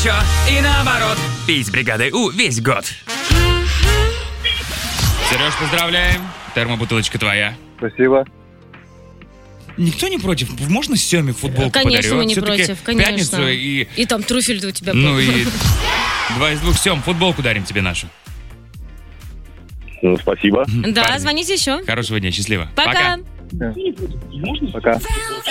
Чё? И наоборот. Пить с бригадой У весь год. Сереж, поздравляем. Термобутылочка твоя. Спасибо. Никто не против? Можно Семе футболку подарю? Конечно, мы не Все-таки против, конечно. Пятницу и... И там трюфель у тебя был. Ну и 2 из 2, Сем, футболку дарим тебе нашу. Ну, спасибо. Да, Парни, звоните еще. хорошего дня, счастливо. Пока. Пока.